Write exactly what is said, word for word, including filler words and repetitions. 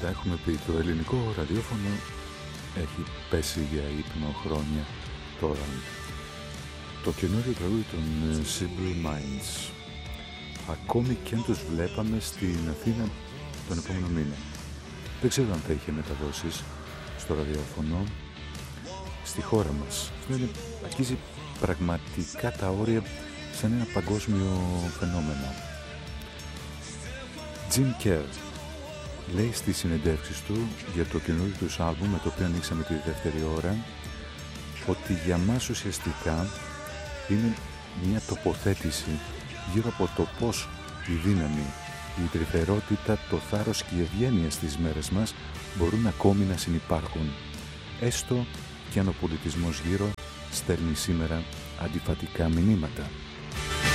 Τα έχουμε πει, το ελληνικό ραδιόφωνο έχει πέσει για ύπνο χρόνια τώρα. Το καινούριο τραγούδι των Simple Minds, ακόμη και αν τους βλέπαμε στην Αθήνα τον επόμενο μήνα, δεν ξέρω αν θα είχε μεταδόσεις στο ραδιόφωνο στη χώρα μας. Αυτό είναι, αρχίζει πραγματικά τα όρια σαν ένα παγκόσμιο φαινόμενο. Jim Kerr λέει στις συνεντεύξεις του για το καινούριο τους άλμπουμ, με το οποίο ανοίξαμε τη δεύτερη ώρα, ότι για μας ουσιαστικά είναι μια τοποθέτηση γύρω από το πώς η δύναμη, η τρυφερότητα, το θάρρος και η ευγένεια στις μέρες μας μπορούν ακόμη να συνυπάρχουν, έστω και αν ο πολιτισμός γύρω στέλνει σήμερα αντιφατικά μηνύματα.